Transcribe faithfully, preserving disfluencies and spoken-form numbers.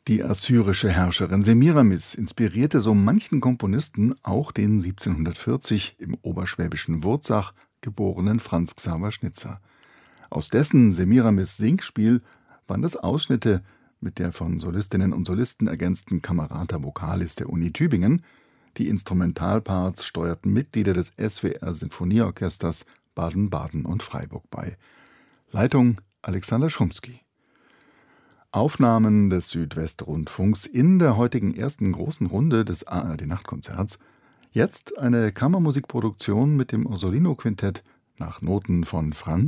Die assyrische Herrscherin Semiramis inspirierte so manchen Komponisten, auch den siebzehnhundertvierzig im oberschwäbischen Wurzach geborenen Franz Xaver Schnitzer. Aus dessen Semiramis Singspiel waren das Ausschnitte mit der von Solistinnen und Solisten ergänzten Camerata Vocalis der Uni Tübingen. Die Instrumentalparts steuerten Mitglieder des S W R-Sinfonieorchesters Baden-Baden und Freiburg bei. Leitung Alexander Schumsky. Aufnahmen des Südwestrundfunks in der heutigen ersten großen Runde des A R D-Nachtkonzerts. Jetzt eine Kammermusikproduktion mit dem Orsolino-Quintett nach Noten von Franz